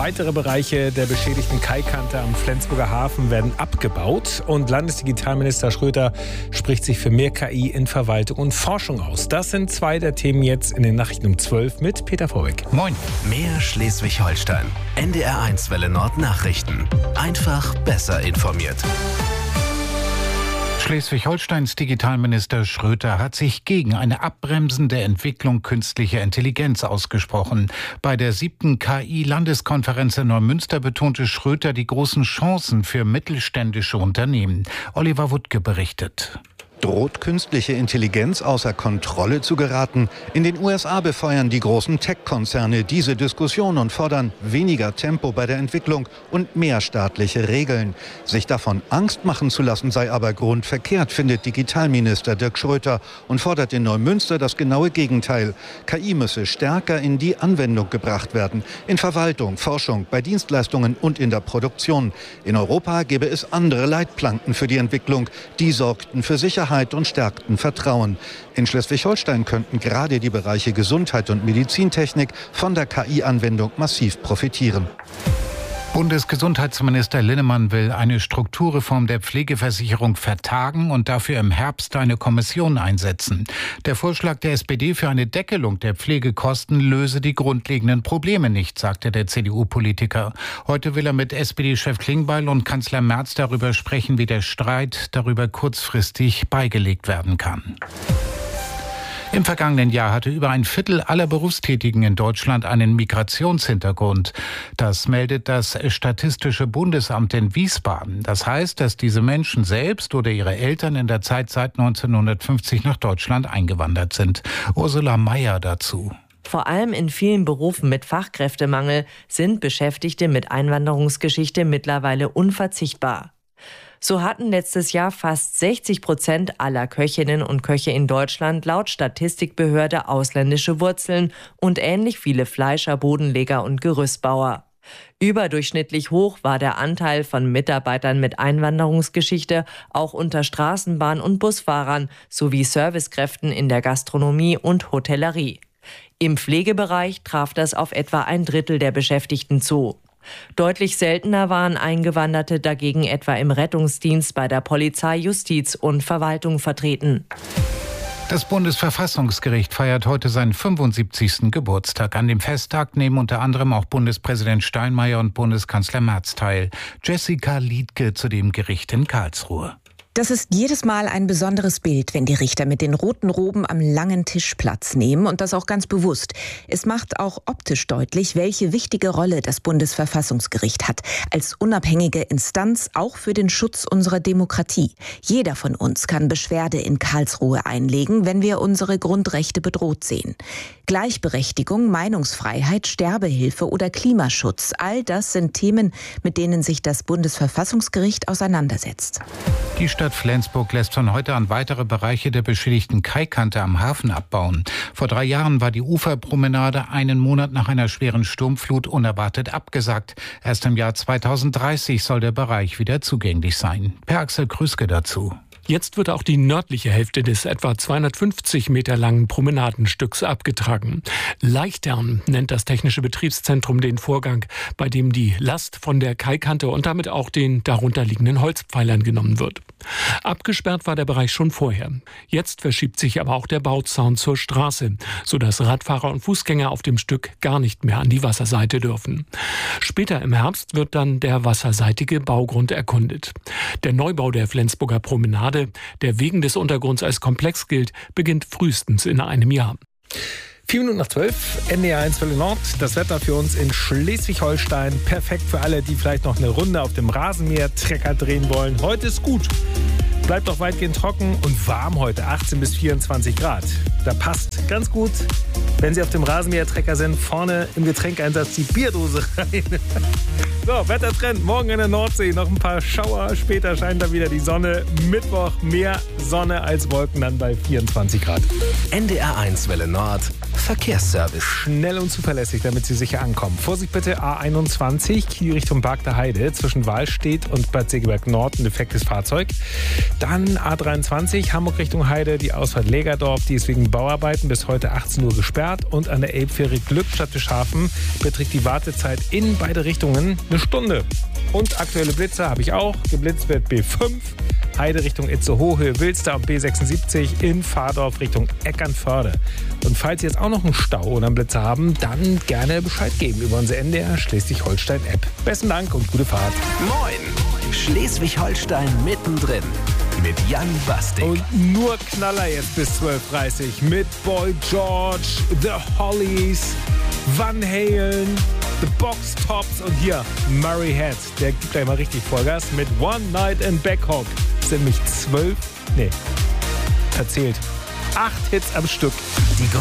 Weitere Bereiche der beschädigten Kaikante am Flensburger Hafen werden abgebaut. Und Landesdigitalminister Schröter spricht sich für mehr KI in Verwaltung und Forschung aus. Das sind zwei der Themen jetzt in den Nachrichten um 12 mit Peter Vorbeck. Moin. Mehr Schleswig-Holstein. NDR1 Welle Nord Nachrichten. Einfach besser informiert. Schleswig-Holsteins Digitalminister Schröter hat sich gegen eine abbremsende Entwicklung künstlicher Intelligenz ausgesprochen. Bei der 7. KI-Landeskonferenz in Neumünster betonte Schröter die großen Chancen für mittelständische Unternehmen. Oliver Wuttke berichtet. Droht künstliche Intelligenz außer Kontrolle zu geraten? In den USA befeuern die großen Tech-Konzerne diese Diskussion und fordern weniger Tempo bei der Entwicklung und mehr staatliche Regeln. Sich davon Angst machen zu lassen sei aber grundverkehrt, findet Digitalminister Dirk Schröter und fordert in Neumünster das genaue Gegenteil. KI müsse stärker in die Anwendung gebracht werden. In Verwaltung, Forschung, bei Dienstleistungen und in der Produktion. In Europa gäbe es andere Leitplanken für die Entwicklung. Die sorgten für Sicherheit und stärkten Vertrauen. In Schleswig-Holstein könnten gerade die Bereiche Gesundheit und Medizintechnik von der KI-Anwendung massiv profitieren. Bundesgesundheitsminister Linnemann will eine Strukturreform der Pflegeversicherung vertagen und dafür im Herbst eine Kommission einsetzen. Der Vorschlag der SPD für eine Deckelung der Pflegekosten löse die grundlegenden Probleme nicht, sagte der CDU-Politiker. Heute will er mit SPD-Chef Klingbeil und Kanzler Merz darüber sprechen, wie der Streit darüber kurzfristig beigelegt werden kann. Im vergangenen Jahr hatte über ein Viertel aller Berufstätigen in Deutschland einen Migrationshintergrund. Das meldet das Statistische Bundesamt in Wiesbaden. Das heißt, dass diese Menschen selbst oder ihre Eltern in der Zeit seit 1950 nach Deutschland eingewandert sind. Ursula Mayer dazu. Vor allem in vielen Berufen mit Fachkräftemangel sind Beschäftigte mit Einwanderungsgeschichte mittlerweile unverzichtbar. So hatten letztes Jahr fast 60% aller Köchinnen und Köche in Deutschland laut Statistikbehörde ausländische Wurzeln und ähnlich viele Fleischer, Bodenleger und Gerüstbauer. Überdurchschnittlich hoch war der Anteil von Mitarbeitern mit Einwanderungsgeschichte auch unter Straßenbahn- und Busfahrern sowie Servicekräften in der Gastronomie und Hotellerie. Im Pflegebereich traf das auf etwa ein Drittel der Beschäftigten zu. Deutlich seltener waren Eingewanderte dagegen etwa im Rettungsdienst, bei der Polizei, Justiz und Verwaltung vertreten. Das Bundesverfassungsgericht feiert heute seinen 75. Geburtstag. An dem Festtag nehmen unter anderem auch Bundespräsident Steinmeier und Bundeskanzler Merz teil. Jessica Liedtke zu dem Gericht in Karlsruhe. Das ist jedes Mal ein besonderes Bild, wenn die Richter mit den roten Roben am langen Tisch Platz nehmen und das auch ganz bewusst. Es macht auch optisch deutlich, welche wichtige Rolle das Bundesverfassungsgericht hat, als unabhängige Instanz auch für den Schutz unserer Demokratie. Jeder von uns kann Beschwerde in Karlsruhe einlegen, wenn wir unsere Grundrechte bedroht sehen. Gleichberechtigung, Meinungsfreiheit, Sterbehilfe oder Klimaschutz, all das sind Themen, mit denen sich das Bundesverfassungsgericht auseinandersetzt. Die Stadt Flensburg lässt von heute an weitere Bereiche der beschädigten Kaikante am Hafen abbauen. Vor 3 Jahren war die Uferpromenade einen Monat nach einer schweren Sturmflut unerwartet abgesagt. Erst im Jahr 2030 soll der Bereich wieder zugänglich sein. Per Axel Krüske dazu. Jetzt wird auch die nördliche Hälfte des etwa 250 Meter langen Promenadenstücks abgetragen. Leichtern nennt das Technische Betriebszentrum den Vorgang, bei dem die Last von der Kaikante und damit auch den darunterliegenden Holzpfeilern genommen wird. Abgesperrt war der Bereich schon vorher. Jetzt verschiebt sich aber auch der Bauzaun zur Straße, sodass Radfahrer und Fußgänger auf dem Stück gar nicht mehr an die Wasserseite dürfen. Später im Herbst wird dann der wasserseitige Baugrund erkundet. Der Neubau der Flensburger Promenade, der wegen des Untergrunds als komplex gilt, beginnt frühestens in einem Jahr. 4 Minuten nach 12, NDR1 Welle Nord. Das Wetter für uns in Schleswig-Holstein. Perfekt für alle, die vielleicht noch eine Runde auf dem Rasenmäher-Trecker drehen wollen. Heute ist gut. Bleibt auch weitgehend trocken und warm heute, 18 bis 24 Grad. Da passt ganz gut, wenn Sie auf dem Rasenmäher-Trecker sind, vorne im Getränkeinsatz die Bierdose rein. So, Wettertrend, morgen in der Nordsee noch ein paar Schauer, später scheint dann wieder die Sonne. Mittwoch mehr Sonne als Wolken, dann bei 24 Grad. NDR1 Welle Nord, Verkehrsservice. Schnell und zuverlässig, damit Sie sicher ankommen. Vorsicht bitte, A21, Kiel Richtung Bark der Heide, zwischen Wahlstedt und Bad Segeberg Nord, ein defektes Fahrzeug. Dann A23, Hamburg Richtung Heide, die Ausfahrt Legerdorf, die ist wegen Bauarbeiten bis heute 18 Uhr gesperrt. gesperrt und an der Elbfähre Glückstadt-Bischhafen beträgt die Wartezeit in beide Richtungen eine Stunde. Und aktuelle Blitze habe ich auch. Geblitzt wird B5, Heide Richtung Itzehoe, Höhe Wilster und B76 in Fahrdorf Richtung Eckernförde. Und falls Sie jetzt auch noch einen Stau oder einen Blitzer haben, dann gerne Bescheid geben über unsere NDR Schleswig-Holstein-App. Besten Dank und gute Fahrt. Moin! Schleswig-Holstein mittendrin mit Jan Bastik. Und nur Knaller jetzt bis 12.30 Uhr mit Boy George, The Hollies, Van Halen, The Box Tops und hier Murray Head. Der gibt gleich mal richtig Vollgas mit One Night in Bangkok. Das sind nämlich 8 Hits am Stück. Die